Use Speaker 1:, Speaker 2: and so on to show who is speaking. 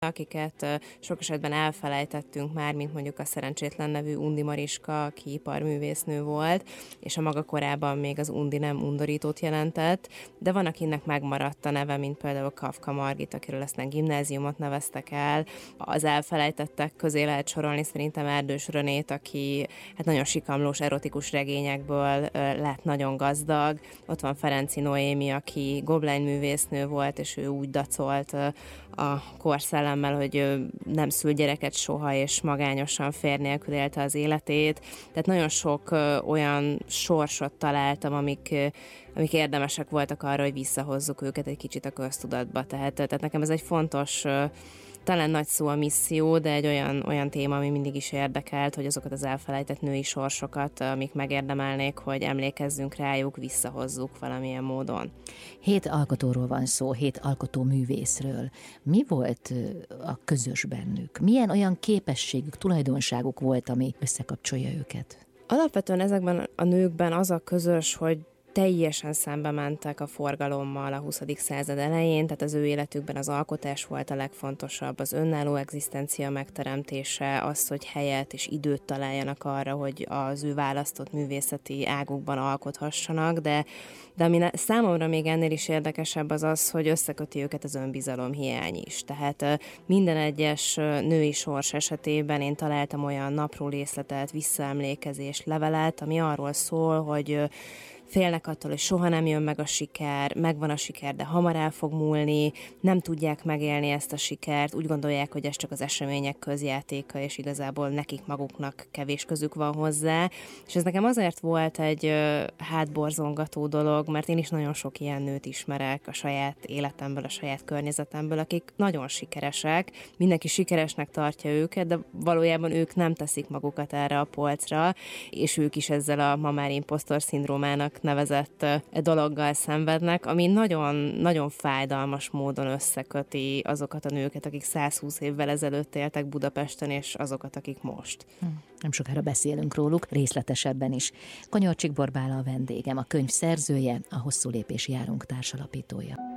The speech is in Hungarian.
Speaker 1: akiket sok esetben elfelejtettünk már, mint mondjuk a szerencsétlen nevű Undi Mariska, aki iparművésznő volt, és a maga korában még az Undi nem undorítót jelentett, de van, akinek megmaradt a neve, mint például Kafka Margit, akiről aztán gimnáziumot neveztek el. Az elfelejtettek közé lehet sorolni szerintem Erdős Rönét, aki hát nagyon sikamlós erotikus regényekből lett nagyon gazdag. Ott van Ferenczy Noémi, aki goblányművésznő volt, és ő úgy dacolt a korszellemmel, hogy nem szül gyereket soha, és magányosan férj nélkül élte az életét. Tehát nagyon sok olyan sorsot találtam, amik érdemesek voltak arra, hogy visszahozzuk őket egy kicsit a köztudatba. Tehát nekem ez egy fontos, talán nagy szó a misszió, de egy olyan téma, ami mindig is érdekelt, hogy azokat az elfelejtett női sorsokat, amik megérdemelnék, hogy emlékezzünk rájuk, visszahozzuk valamilyen módon.
Speaker 2: 7 alkotóról van szó, 7 alkotó művészről. Mi volt a közös bennük? Milyen olyan képességük, tulajdonságuk volt, ami összekapcsolja őket?
Speaker 1: Alapvetően ezekben a nőkben az a közös, hogy teljesen szembe mentek a forgalommal a 20. század elején, tehát az ő életükben az alkotás volt a legfontosabb, az önálló egzisztencia megteremtése, az, hogy helyet és időt találjanak arra, hogy az ő választott művészeti águkban alkothassanak, de ami számomra még ennél is érdekesebb az az, hogy összeköti őket az önbizalom hiány is. Tehát minden egyes női sors esetében én találtam olyan naplórészletet, visszaemlékezést, levelet, ami arról szól, hogy félnek attól, hogy soha nem jön meg a siker, megvan a siker, de hamar el fog múlni, nem tudják megélni ezt a sikert, úgy gondolják, hogy ez csak az események közjátéka, és igazából nekik maguknak kevés közük van hozzá. És ez nekem azért volt egy hátborzongató dolog, mert én is nagyon sok ilyen nőt ismerek a saját életemből, a saját környezetemből, akik nagyon sikeresek, mindenki sikeresnek tartja őket, de valójában ők nem teszik magukat erre a polcra, és ők is ezzel a ma már imposztor szindrómának nevezett dologgal szenvednek, ami nagyon, nagyon fájdalmas módon összeköti azokat a nőket, akik 120 évvel ezelőtt éltek Budapesten, és azokat, akik most.
Speaker 2: Nem sokára beszélünk róluk, részletesebben is. Kanyarcsik Borbála a vendégem, a könyv szerzője, a Hosszú lépés járunk társalapítója.